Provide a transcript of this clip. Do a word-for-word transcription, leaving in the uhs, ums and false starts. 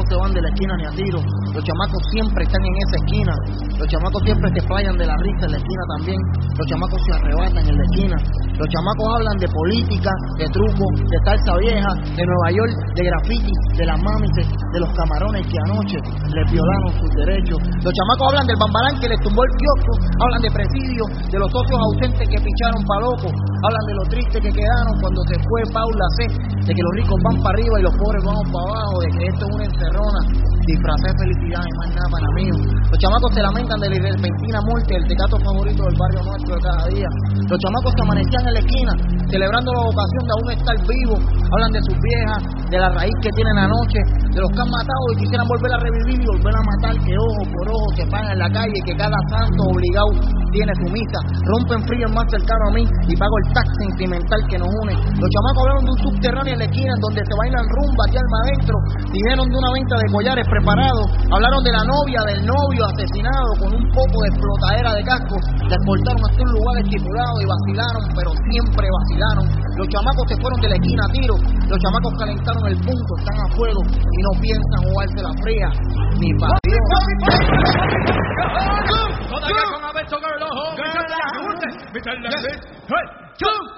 se van de la esquina ni a tiro. Los chamacos siempre están en esa esquina. Los chamacos siempre se fallan de la risa en la esquina también. Los chamacos se arrebatan en la esquina. Los chamacos hablan de política, de truco, de salsa vieja, de Nueva York, de graffiti, de las mamis, de los camarones que anoche les violaron sus derechos. Los chamacos hablan del bambalán que les tumbó el kiosco, hablan de presidio, de los socios ausentes que picharon pa' loco, hablan de lo triste que quedaron cuando se fue Paula C, de que los ricos van para arriba y los pobres vamos para abajo, de que esto es una encerrona, disfrazé de felicidad y más nada para mí. Los chamacos se lamentan de la repentina muerte del tecato favorito del barrio nuestro de cada día. Los chamacos se amanecían en la esquina celebrando la vocación de aún estar vivos, hablan de sus viejas, de la raíz que tienen anoche, de los que han matado y quisieran volver a revivir y volver a matar, que ojo por ojo se pagan en la calle, que cada santo obligado tiene su misa, rompen frío el más cercano a mí y pago el tax sentimental que nos une. Los chamacos hablaron de un subterráneo en la esquina en donde se bailan rumba y alma adentro, dijeron de una venta de collares preparados, hablaron de la novia, del novio asesinado con un poco de explotadera de cascos, la exportaron hasta un lugar estipulado y vacilaron, pero siempre vacilaron. Los chamacos se fueron de la esquina a tiro, los chamacos calentaron el punto, están a fuego y no piensan jugarse la fría ni para Dios. Todavía con Alberto Girl, ojo, Mister Hey,